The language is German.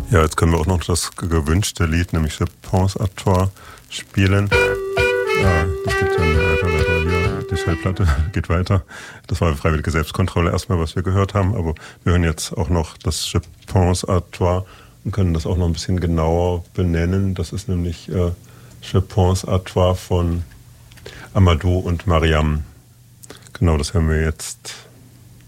Ja, jetzt können wir auch noch das gewünschte Lied, nämlich Je pense à toi, spielen. Ja, das geht dann weiter hier. Die Schallplatte geht weiter. Das war freiwillige Selbstkontrolle erstmal, was wir gehört haben, aber wir hören jetzt auch noch das Je pense à toi und können das auch noch ein bisschen genauer benennen. Das ist nämlich Je pense à toi von Amadou und Mariam. Genau, das hören wir jetzt.